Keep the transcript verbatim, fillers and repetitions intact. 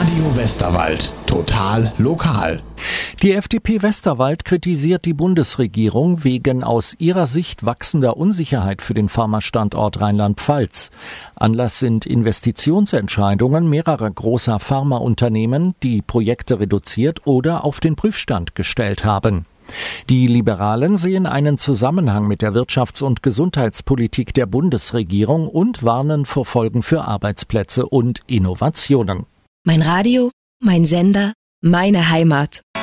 Radio Westerwald. Total lokal. Die F D P Westerwald kritisiert die Bundesregierung wegen aus ihrer Sicht wachsender Unsicherheit für den Pharmastandort Rheinland-Pfalz. Anlass sind Investitionsentscheidungen mehrerer großer Pharmaunternehmen, die Projekte reduziert oder auf den Prüfstand gestellt haben. Die Liberalen sehen einen Zusammenhang mit der Wirtschafts- und Gesundheitspolitik der Bundesregierung und warnen vor Folgen für Arbeitsplätze und Innovationen. Mein Radio, mein Sender, meine Heimat.